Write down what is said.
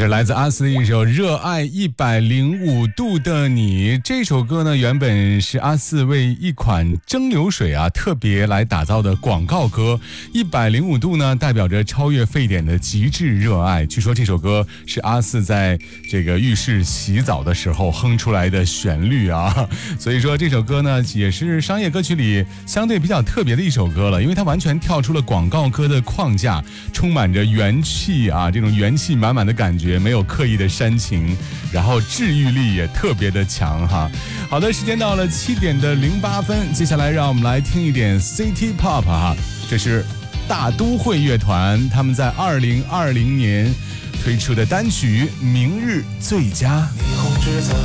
是来自阿斯的一首《热爱105度的你》。这首歌呢，原本是阿斯为一款蒸馏水特别来打造的广告歌。105度呢，代表着超越沸点的极致热爱。据说这首歌是阿斯在这个浴室洗澡的时候哼出来的旋律啊。所以说这首歌呢，也是商业歌曲里相对比较特别的一首歌了，因为它完全跳出了广告歌的框架，充满着元气这种元气满满的感觉，没有刻意的煽情，然后治愈力也特别的强哈。好的，时间到了7点08分，接下来让我们来听一点 City Pop 这是大都会乐团他们在2020年推出的单曲《明日最佳》。